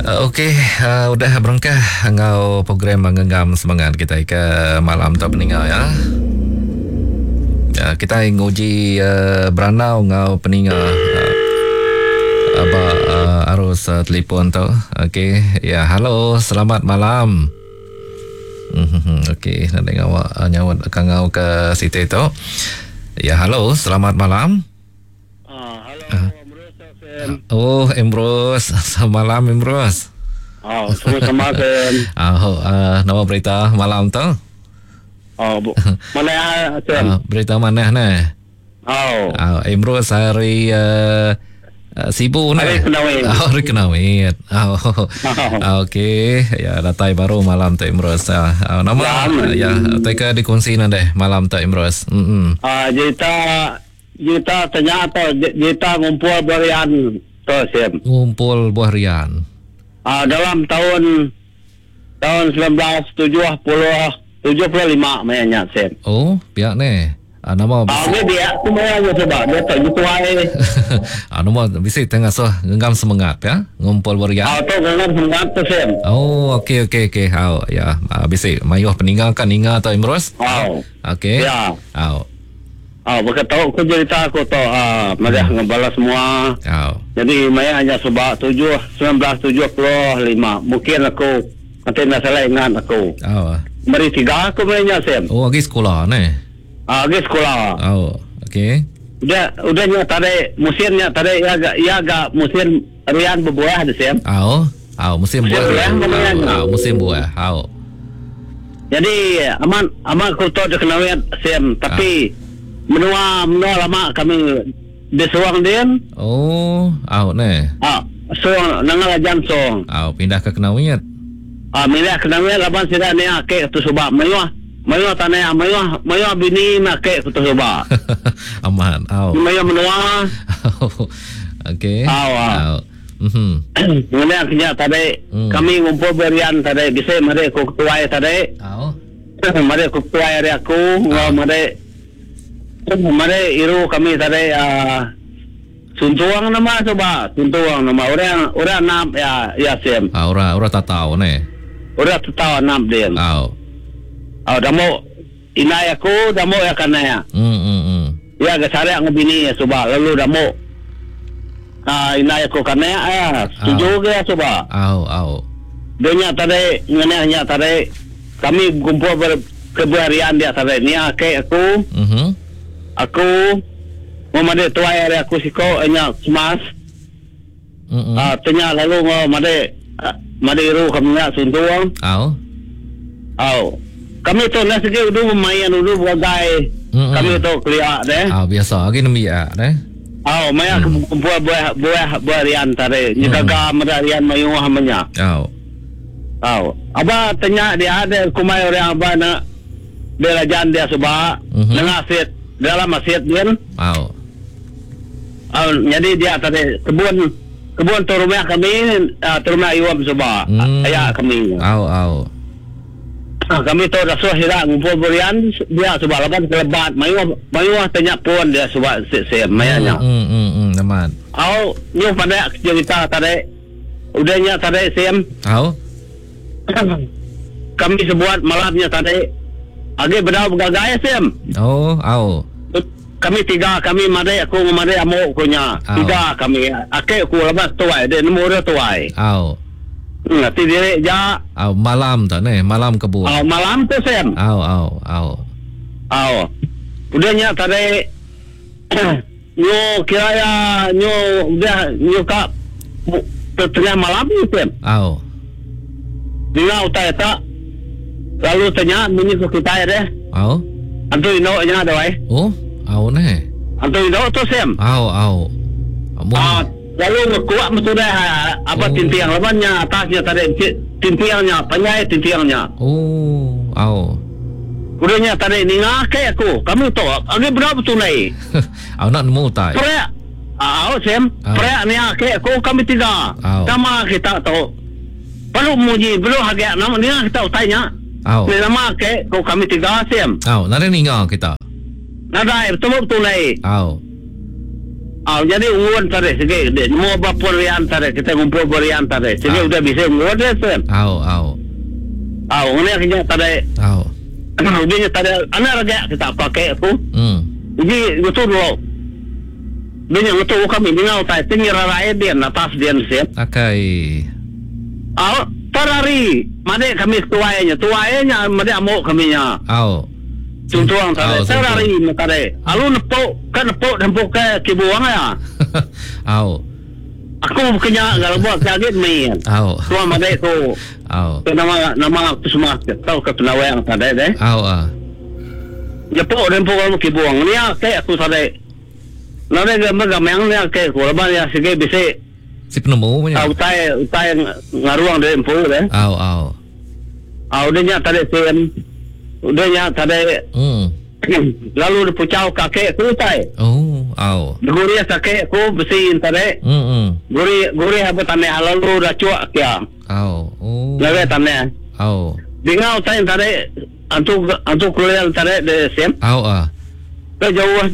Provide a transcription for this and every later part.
Okey, udah berangkah ngau program mengenggam semangat kita ke malam tak peninggal ya. Kita nguji beranau ngau peninggal apa arus telefon tu. Okey, ya halo, selamat malam. Okey, nak dengar awak nyawat kangau ke situ tu. Ya halo, selamat malam. Halo, Oh, Emros. Selamat malam, Emros. Oh, sama-sama Sam. Nama berita malam tu? Oh, mana Sam? Berita mana ni? Emros hari sibuk ni. Hari Kenawit. Hari Kenawit. Okey, ya datai baru malam tu Emros. Nama ya, teka dikongsi nanti malam tu Emros. Kita tanya apa? Kita ngumpul berian tu Sam. Ngumpul buah rian. Dalam tahun 1975 mainnya Sam. Oh, pihak ni. Nama dia semuanya sebab dia tak gitu ai. Nama bisa tengah genggam semangat ya. Ngumpul berian. Tu genggam semangat tu Sam. Oh, okey. Ya, bisa mayuh peninggalkan ingat tu Emros. Okey. Ya. Berkata aku cerita aku tu mereka ngebalas semua. Jadi Maya hanya sebab 1975. Mungkin aku nanti nak salah ingat aku. Mari 3 aku mainnya Sam. Oh, lagi sekolah ni. Lagi sekolah. Okey. Udahnya tarik musimnya tarik ya agak musim rian berbuah ada Sam. Musim buah. Musim buah. Jadi aman aku tu dah kenal Sam tapi menua lama kami disuang dia. Ni. Suang nangalajan song. Pindah ke Kenawit. Pindah ke Kenawit laban sida ni akek tu sebab mayuh tanah mayuh bini nak akek tu sebab. Aman. Mayuh menua. Okey. Kemudian akhirnya tadi kami ngumpul berian tadi bisa mari ku ketuai tadi. Mari ku ketuai hari aku mari iru kami tadi suntuang nama orang nam ya Sam. Orang tak tahu ni. Orang tak tahu nam dia. Damo inai aku damo ya kanaya. Ya gasare ang bini ya suba lalu damo inai aku kanaya setuju ke ya suba. Donya tadi ngene tadi kami kumpul kebuarian dia tadi ni akek aku. Aku made tuai hari aku siko enya semas. Tanya lalu made iru kami nak suntuang. Kami tu nasi ke udah main dulu bagai. Kami tu kelia deh. Biasa lagi nami ya deh. Maya buah rian tadi. Jika mada rian mayu hamanya. Aba tanya dia ada kumai orang aba nak belajan dia sebab nengasit dalam masjid dia. Jadi dia tadi kebun tu rumah kami rumah iwam sebab ayah kami. Kami tu rasuh sila ngumpul berian dia sebab laban kelebat mayu tanya pun dia sebab mayanya. Teman. Ni pada cerita tadi udahnya tadi Sam. Kami sebuat malamnya tadi. Agi bedau bergaya Sam. Kami 3 kami madai aku madai amuk punya. 3 kami. Akek aku lepas tuai dia nombor dia tuai. Nanti dia ja malam tak ni, malam kebun. Malam tu Sam. Udahnya tadi nyo kira nyo kak tengah malam ni Sam. Dia utai tak lalu tanya bunyi ke kita deh. Antu ino nya ada wai. Ni. Antu ino tu Sam. Lalu kuat sudah apa tintiang lawannya atasnya tadi tintiangnya penyai tintiangnya. Udahnya tadi ni ngake aku. Kami tu agi berapa tu nai? Nak nemu tai. Prek. Sam. Prek ni ngake aku kami 3. Sama kita tu. Perlu muji, perlu harga nama ni kita tanya. Nama ke kau kami 3 Sam. Nada ni ngah kita. Nada betul nai. jadi unguan tadi sige de mau bapor rian tadi kita ngumpul berian tadi sige udah bisa unguan deh sen ini akhirnya tadi udah tadi anak raja kita pakai aku jadi betul loh dia betul kami dengar tadi tinggi raya dia atas dia sen terari mana kami tuanya mana mau kami nya Tuntuang tadi, terari tadi. Alun nepuk ke kibuang ya. Aku kena kalau buat kaget main. Tua made tu. Nama aku semua tahu ke penawang tadi deh. Nepuk kalau kibuang ni ke aku tadi. Nanti gambar yang ni ke korban ya sige bisa. Si penemu punya. Utai ngaruang dari empuk deh. Dia tadi sen. Udahnya tadi lalu dipucau kakek ku tai guri kakek ku bersihin tadi guri apa tanah lalu dah cuak kia lalu tanah dengar tai tadi antuk keluar tadi de sem jauh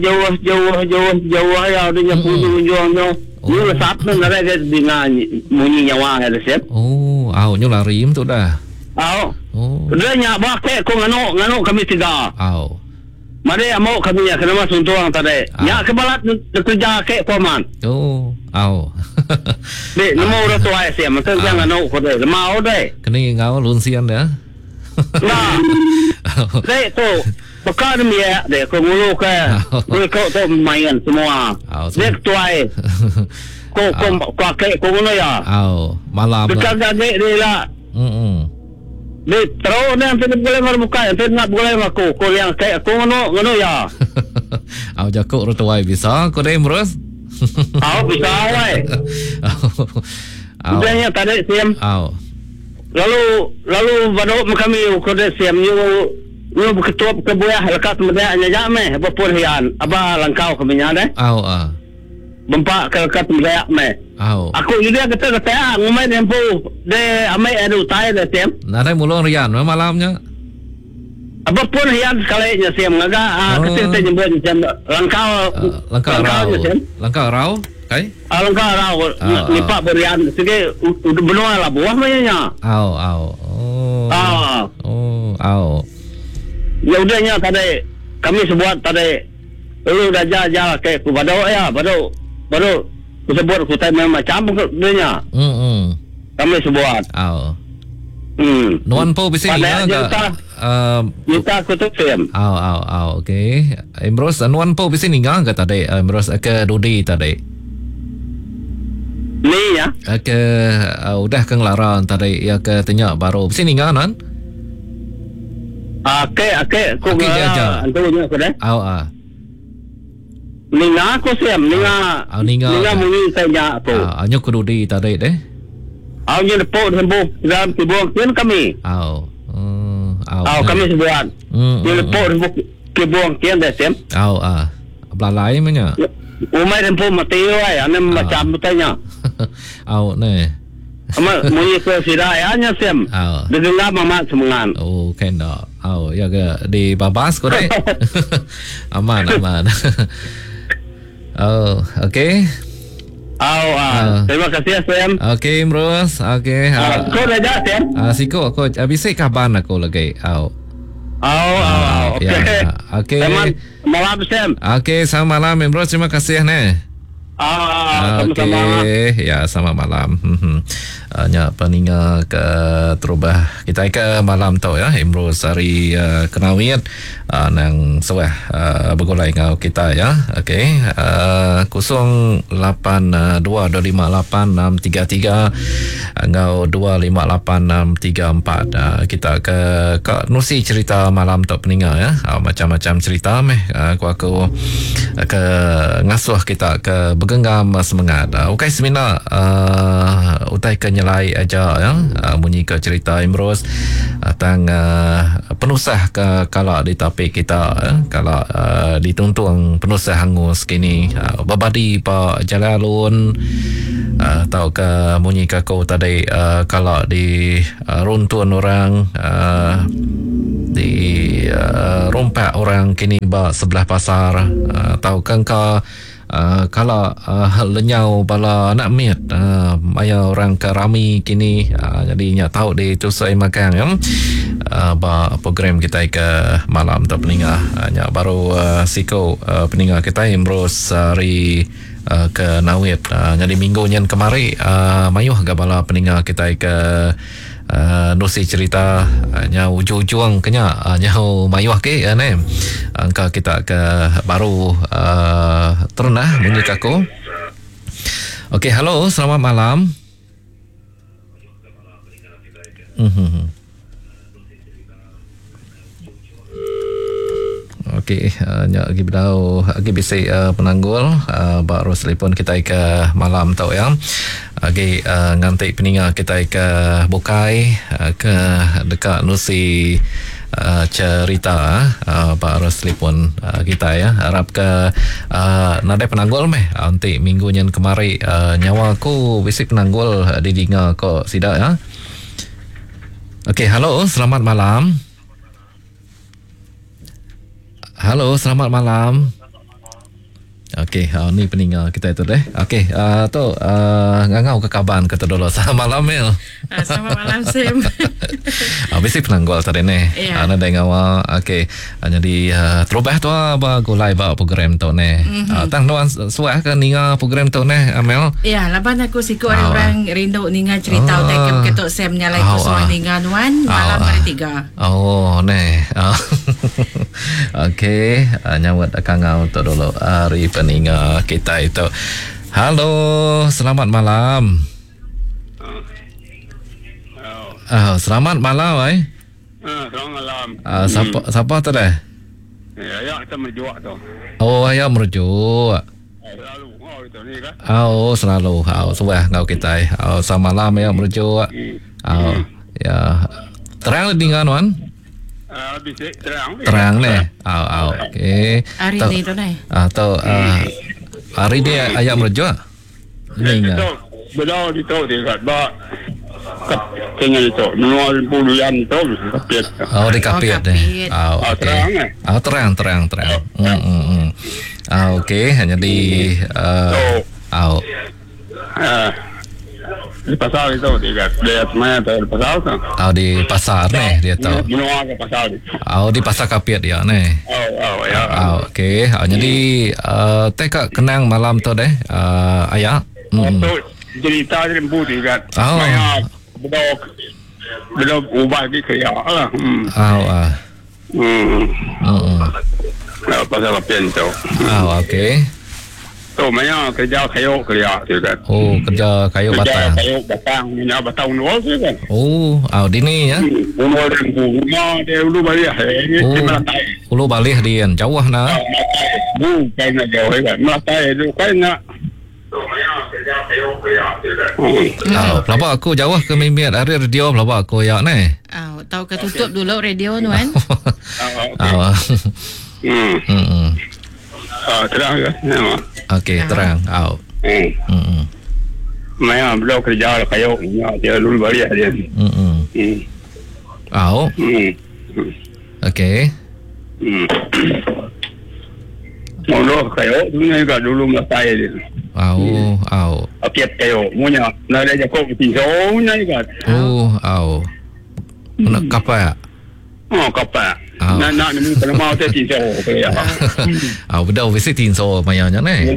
ya dia punjungnya ni sat tadi dia dengar bunyi nyawa ada sem nyularim tu dah dia nyak bakek ko ngano kami tiga. Mari mau kami ya kena masuk tuang tadi. Nyak kebalat kerja ke paman. Dek namo ora tua sia, mungkin jangan ngano ko deh. Mau deh. Kena ngau lun sian dah. Nah. Dek tu bekal ni ya dek ko ngulu ke. Ko tu main semua. Dek tua. Ko pakai ko ngono ya. Malam. Bekal dek dia. Di terus ni nanti boleh merbuka, nanti nak boleh aku. Kau yang kayak aku ngono ya. Jakuk rotuai bisa, kau dah imros. Bisa wei. Udahnya tadi siam. Lalu baru kami kau dah siam you ketua kebuah lekat mereka hanya jame apa pun hian apa langkau kami nya deh. Bempak ke lekat mereka me. Aku juga kata ngumai tempo de amai adu tai de siam. Nanti mulung rian malamnya. Apa pun hian sekali nya siam ngaga ketika jemput siam langkau rau kai? Langkau rau lipat berian sige benua lah buah nya. Ya udahnya tadi kami sebuat tadi lu dah jalan ke Badau ya baru sebut kita macam dia kami sebuat nuan po bising kita kutuk film okey Imros nuan po bising ningang ke tadi Imros ke Dudi tadi ni ya ke udah ke ngelaran tadi ya ke tanya baru bising ningang nan ku ngelaran antunya ku deh Ninga aku siam, ninga mungkin saya aku. Anyok kedudi tadi deh. Awaknya depok dalam kibuang kian kami. Kami sebuat. Dia depok kibuang kian deh siam. Belalai mana? Umai depok mati wai, ane macam betanya. Ne. Mungkin ke sidayanya siam. Dengar mama semangat. Kena. Ya ke di babas kau deh. Aman. Okey. Terima kasih Sam. Okey, Imros. Okey. Kau dah dah Sam? Siko aku bisik kaban aku lagi. Okey. Malam Sam. Okey, selamat malam Imros. Terima kasih sama-sama. Ya, selamat malam. Nya peninga ke terubah kita ke malam tau ya Imros hari kenawit nang sewah bergolai ngau kita ya. Okey. 0822586333 ngau 258634 kita ke nusi cerita malam tau peninga ya. Macam-macam cerita aku ke ngasuh kita ke bergenggam semangat. Okey semina utai ke nyelai aja ya bunyi ke cerita Imros tentang penusah ke kalau di topik kita ya, kalau dituntung penusah hangus kini babadi pa jalalun atau ke bunyi ke kau tadi kalau di runtun orang di rompak orang kini ba sebelah pasar atau kan ke kalau lenyau bala anak miat maya orang kerami kini jadi nyak tahu di tu saya makan ya program kita ke malam tu peninga nyak baru siko peninga kita Imros hari ke Nawit jadi minggu nyen kemari mayuh gabala peninga kita ke nusi cerita nyau ujung kenya nyau mayuh ke ne angka kita ke baru ternah bunyi aku. Okey, halo, selamat malam. Okey, nya lagi berdau lagi bisik penanggul baru telefon kita ke malam tau ya. Lagi ngantik peninga kita ke Bukai ke dekat nusi cerita baru telefon kita ya. Harap ke nadai penanggul meh nanti minggu yang kemari nyawa aku bisik penanggul di dinga kok sidak ya. Okey, halo, selamat malam. Halo, selamat malam. Okey, ni peninga kita itu deh. Okey, tu ngangau ke kaban kata dulu. Selamat malam Mel. Selamat malam Sim. Bisi penanggul tadi ni. Ana dah ngawal. Okey, jadi terubah tu apa gulai ba program tu ni. Tang nuan suah ke ninga program tu ni Mel. Ya, laban aku sikut orang rindu ninga cerita utai ketok Sam nyalai ku suah ninga nuan malam hari 3. Oh, ni. Okey, nyawat kangau tu dulu hari peninga kita itu. Halo, selamat malam. Selamat malam, Selamat malam. Siapa tu dah? Ya, kita merjuak tu. Oh, ayah merjuak. Selalu itu ni kan? Selalu. Suah ngau kita. Selamat malam ya merjuak. Ya. Terang dengan wan? Bisik terang. Terang ni. Okey. Hari ni tu ni. Atau hari ni ayah merjuak? Ini Belau di tu dia kat bak. Tengah itu, menua puluhan itu kapit. Di kapit deh. Terang. Okey, hanya di di pasar itu dia lihat mana tu di pasar tu. Di pasar ni dia tahu. Menua ke pasar. Di pasar kapit dia ni. Ya. Okey, jadi teka kenang malam tu deh ayah. Cerita rembu dia kat. Belum ubah lagi kerja lah. Pasal kapit tu. Okey. Tu mana kerja kayu kerja tu kan. Kerja kayu batang. Kayu batang, minyak batang nual tu kan. Di ni ya. Nual rumah dia ulu balik. Di Melatai. Ulu balik dia jauh na. Bukan nak jauh kan. Melatai tu kan nak. Pelabak aku jauh ke mimpiat hari radio pelabak aku ya ni. Tahu ke tutup dulu radio tu kan. Terang ke? Okey, terang. Maya belum kerja kayu dia dulu balik dia. Okey. Mula kayu tu ni kat dulu Melatai dia. Okey kayu punya nak dia jago pinso punya kat. Nak kapal. Kapal. Nak ni kalau mau saya pinso kerja. Betul visit pinso mayanya ni.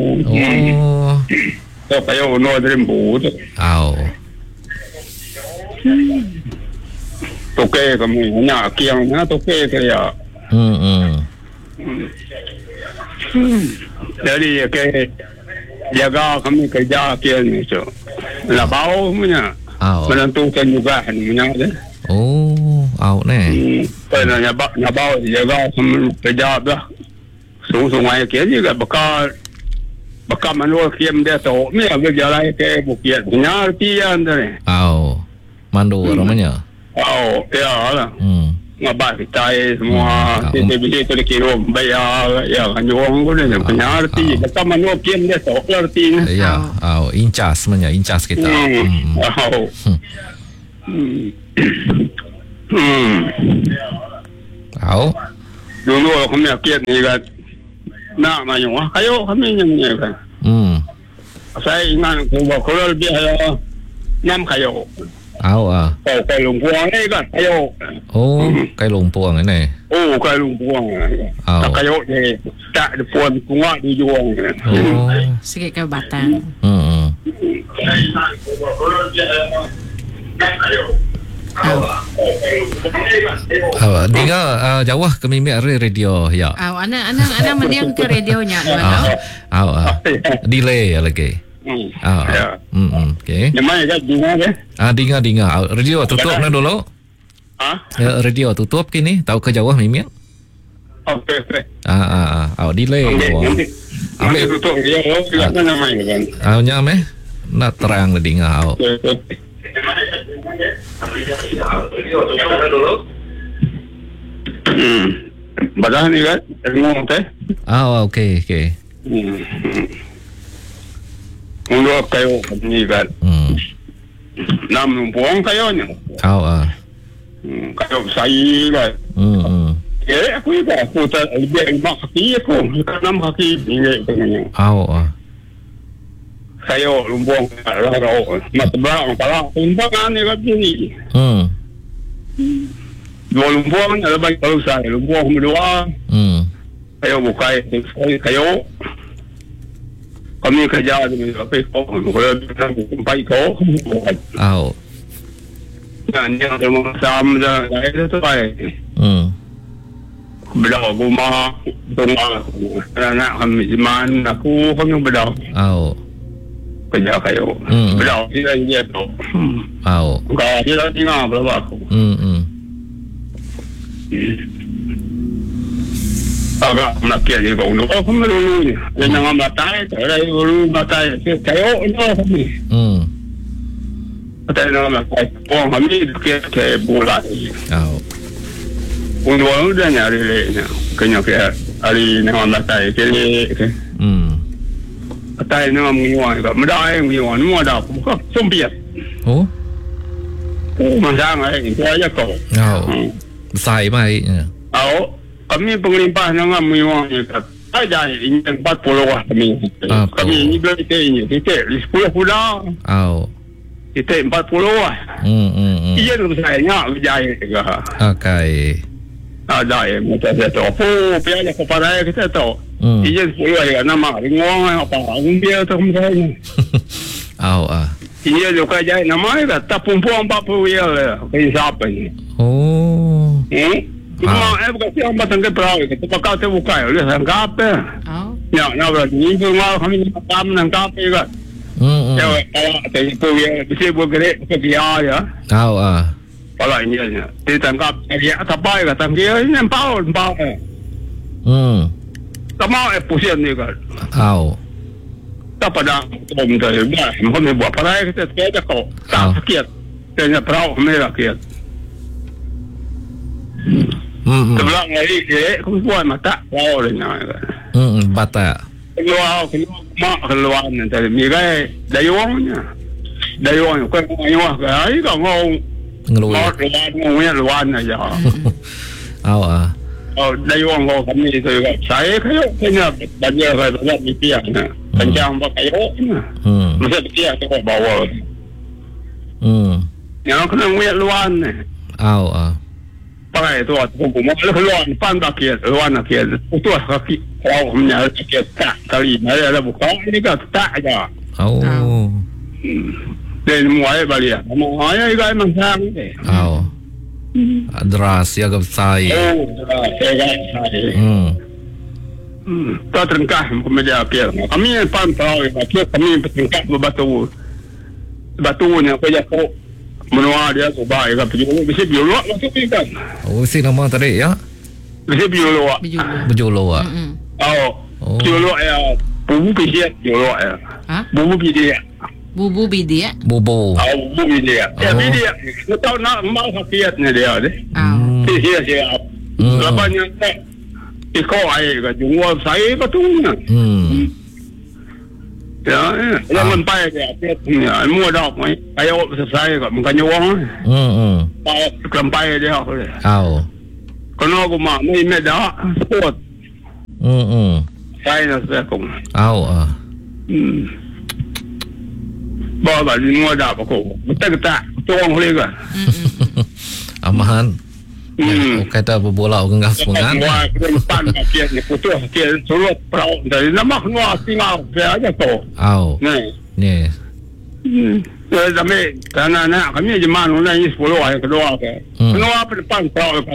Tu kayu no rembu tu. Toke kamu nak kiang na toke kerja. Jadi jaga kami kerja kian itu. Labau punya. Menentukan juga punya deh. Ni. Kalau nyabau jaga kami kerja dah. Sungai kian juga bakal manual kian dia tu. Ni agak jalan ke bukit. Benar kian deh. Mandu namanya. Ya lah. Ngabak kita semua TTBC tu dikirim bayar ya kanjong pun dia punya arti bakal manual kian dia tu arti ni. Ya, incas sebenarnya incas kita. Dulu aku nak kian ni kan nak mayung kayu kami yang kan. Saya ingat kalau lebih nyam kayu. Kai lumpuang ni kan kayu. Kai lumpuang ni. Kai lumpuang. Tak kayu ni tak depan kuat di juang. Sikit ke batang. Dengar jauh ke mimik radio ya. Ana mendiang ke radionya. Delay lagi. Okey. Memang ada dengar ke? Dengar. Radio tutup na dulu. Radio tutup kini. Tahu ke jauh mimik? Okey. Delay. Ambil tutup dia. Silakan main kan. Nyam nak terang le dengar. Badan ni kan ngomong teh. Okey. Untuk kayu ni kan. Nam lumpuang kayunya. Kayu sai kan. Aku tak lebih mak kaki aku. Enam kaki ni dengan. Kayu lumpuang rau. Mat belakang palang lumpuang ni kan ni. Dua lumpuang ada baik kalau saya lumpuang berdua. Kayu bukai kayu. Kami kerja dengan apa kalau sampai kau. Yang terus sama dah tu baik. Bedah rumah, anak kami zaman aku kami bedah. Kerja kayu. Bedah dia tu. Kau dia tinggal berapa aku. Agak nak kira dia kau. Kamu dulu ni. Jangan batai. Ada dulu batai. Kayu itu kami. Batai nama batai. Kami kira bulat. Untuk orang dah nyari le. Kena kira hari nama batai. Kira. Batai nama mengiwan. Medai mengiwan. Semua dah. Bukan sumpiat. Macam itu aja kau. Besar mai. Kami penglimpah dengan mengiwan ni kat. Saja ini 40 kami. Kami ini belum kita 10 pula. Kita 40 Iya tu saya nak berjaya juga. Okey. Ada yang macam saya tahu. Biar aku pada kita tahu. Iya 10 nama ngong apa dia tu misalnya. Iya juga jadi nama dia tak perempuan 40 ya. Kaya siapa ni? Cuma bukan siapa tangga perahu kita pakai tu bukan oleh tangga apa. Ya, nak ni semua kami tam tangga apa juga. Ya, kalau itu ya bisa bergerak ke dia ya. Kalau ini ya, dia tangga dia apa ya tangga ini empau. Kamu pusing ni kan. Tak pada tom tu ya, kami buat perahu kita sekejap kau. Tak sakit. Kena perahu merah sakit. Sebelah lagi aku buat mata wow dengan bata keluar nanti mirai dayuangnya kan ayuah ai kau ngeluar luar aja dayuang kau kami itu juga saya kayak kena banyak banyak pikiran panjang pakai masa dia tu bawa yang kena ngeliat luar ni pakai tu aku mau keluar depan kaki luar kaki itu kaki kalau punya kaki tak kali ada buka ini kan tak aja dan mulai balik mulai juga memang sang deras ya gapsai tak terengkah kemudian kami pantau kami terengkah batunya kerja kau menua dia tu baik kan bisa biolog masuk ni kan si nama tadi ya bisa biolog biolog biolog ya bubu bidiat biolog ya bubu bidiat bubu bidiat bubu bidiat ya bidiat kita tahu nak mau hakiatnya dia deh siap lapanya ikut air kan jumpa saya betul ya, jangan payah dia. Mua dah, ayo selesai kat bukannya wang. Kelampai dia. Kalau aku mak, mai dah sport. saya nak kong. Bawa di mua dah aku. Betul tak? Tuang boleh ke? Amahan. Kata berbola orang gasungan. Semua depan dia ni putus dia suruh perau dari nama semua tinggal dia aja tu. Ni. Kami kerana kami jemaah ni 10 hari kedua ke. Kedua depan perau